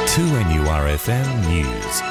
2NURFM News.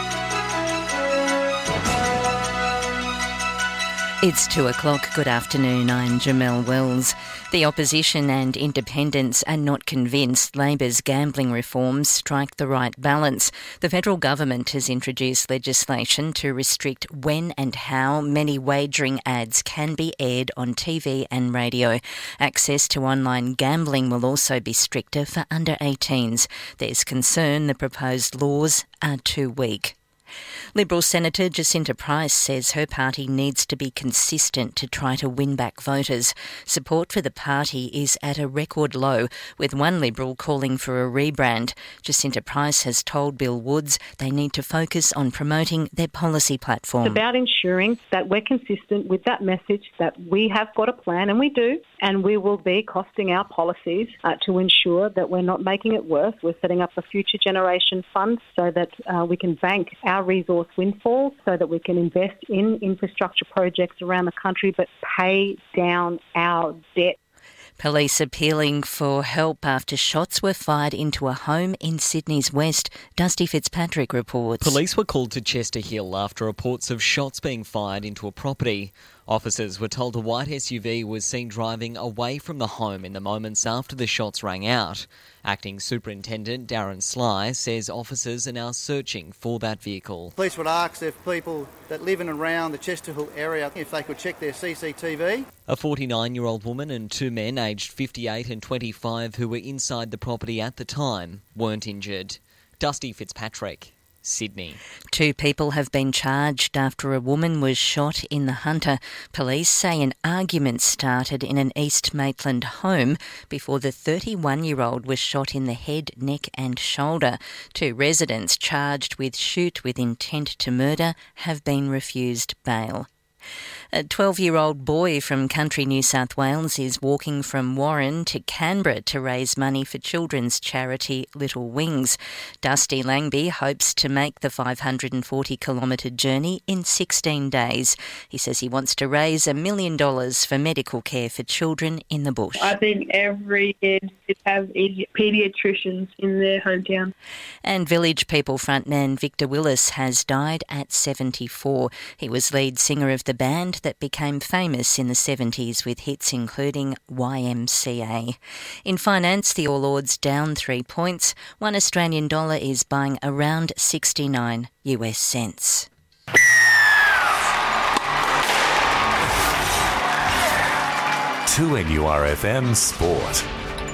It's 2 o'clock. Good afternoon. I'm Jamelle Wells. The opposition and independents are not convinced Labor's gambling reforms strike the right balance. The federal government has introduced legislation to restrict when and how many wagering ads can be aired on TV and radio. Access to online gambling will also be stricter for under 18s. There's concern the proposed laws are too weak. Liberal Senator Jacinta Price says her party needs to be consistent to try to win back voters. Support for the party is at a record low, with one Liberal calling for a rebrand. Jacinta Price has told Bill Woods they need to focus on promoting their policy platform. It's about ensuring that we're consistent with that message that we have got a plan, and we do, and we will be costing our policies to ensure that we're not making it worse. We're setting up a future generation fund so that we can bank our resource windfalls so that we can invest in infrastructure projects around the country but pay down our debt. Police appealing for help after shots were fired into a home in Sydney's west. Dusty Fitzpatrick reports. Police were called to Chester Hill after reports of shots being fired into a property. Officers were told a white SUV was seen driving away from the home in the moments after the shots rang out. Acting Superintendent Darren Sly says officers are now searching for that vehicle. Police would ask if people that live in and around the Chester Hill area, if they could check their CCTV. A 49-year-old woman and two men aged 58 and 25 who were inside the property at the time weren't injured. Dusty Fitzpatrick, Sydney. 2 people have been charged after a woman was shot in the Hunter. Police say an argument started in an East Maitland home before the 31-year-old was shot in the head, neck and shoulder. 2 residents charged with shoot with intent to murder have been refused bail. A 12-year-old boy from country New South Wales is walking from Warren to Canberra to raise money for children's charity Little Wings. Dusty Langby hopes to make the 540-kilometre journey in 16 days. He says he wants to raise $1 million for medical care for children in the bush. I think every kid should have paediatricians in their hometown. And Village People frontman Victor Willis has died at 74. He was lead singer of the band that became famous in the 70s with hits including YMCA. In finance, the All Ords down 3 points. $1 Australian is buying around 69 US cents. To NURFM Sport.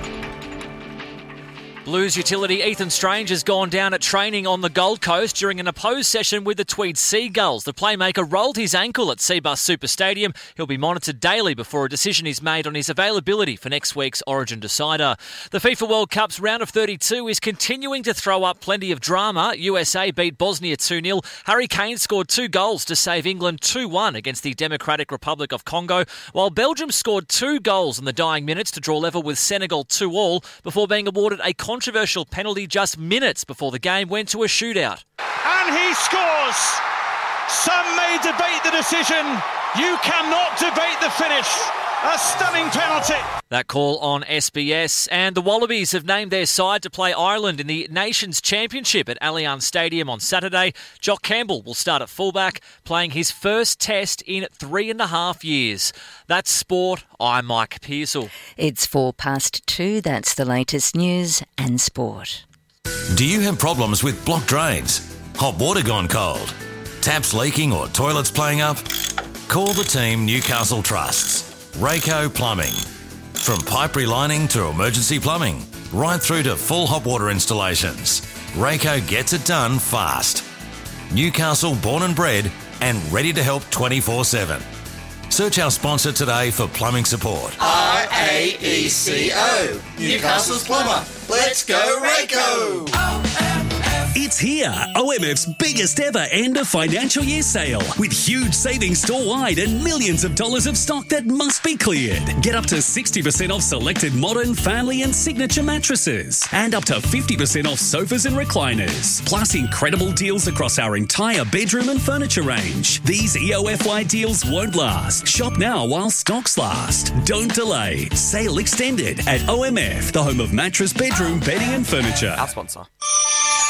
Blues utility Ethan Strange has gone down at training on the Gold Coast during an opposed session with the Tweed Seagulls. The playmaker rolled his ankle at Cbus Super Stadium. He'll be monitored daily before a decision is made on his availability for next week's Origin decider. The FIFA World Cup's round of 32 is continuing to throw up plenty of drama. USA beat Bosnia 2-0. Harry Kane scored 2 goals to save England 2-1 against the Democratic Republic of Congo, while Belgium scored 2 goals in the dying minutes to draw level with Senegal 2-2 before being awarded a controversial penalty just minutes before the game went to a shootout. And he scores! Some may debate the decision. You cannot debate the finish. A stunning penalty. That call on SBS, and the Wallabies have named their side to play Ireland in the Nations Championship at Allianz Stadium on Saturday. Jock Campbell will start at fullback, playing his first test in 3.5 years. That's sport. I'm Mike Pearsall. It's 2:04. That's the latest news and sport. Do you have problems with blocked drains? Hot water gone cold? Taps leaking or toilets playing up? Call the team Newcastle trusts. Rayco Plumbing. From pipe relining to emergency plumbing, right through to full hot water installations, Rayco gets it done fast. Newcastle born and bred and ready to help 24/7. Search our sponsor today for plumbing support. RAECO. Newcastle's plumber. Let's go Rayco. It's here, OMF's biggest ever end of financial year sale with huge savings store-wide and millions of dollars of stock that must be cleared. Get up to 60% off selected modern, family and signature mattresses and up to 50% off sofas and recliners. Plus incredible deals across our entire bedroom and furniture range. These EOFY deals won't last. Shop now while stocks last. Don't delay. Sale extended at OMF, the home of mattress, bedroom, bedding and furniture. Our sponsor.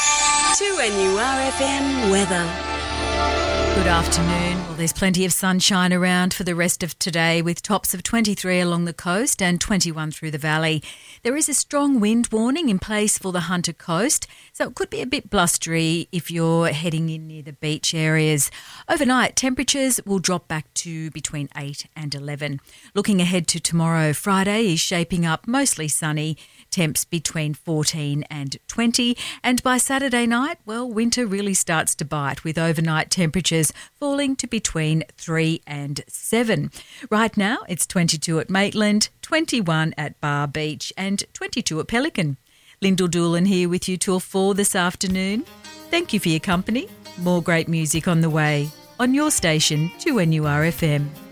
2NURFM weather. Good afternoon. Well, there's plenty of sunshine around for the rest of today, with tops of 23 along the coast and 21 through the valley. There is a strong wind warning in place for the Hunter Coast, so it could be a bit blustery if you're heading in near the beach areas. Overnight, temperatures will drop back to between 8 and 11. Looking ahead to tomorrow, Friday is shaping up mostly sunny, temps between 14 and 20. And by Saturday night, well, winter really starts to bite, with overnight temperatures falling to between 3 and 7. Right now, it's 22 at Maitland, 21 at Bar Beach and 22 at Pelican. Lyndall Doolan here with you till 4 this afternoon. Thank you for your company. More great music on the way on your station, 2NURFM.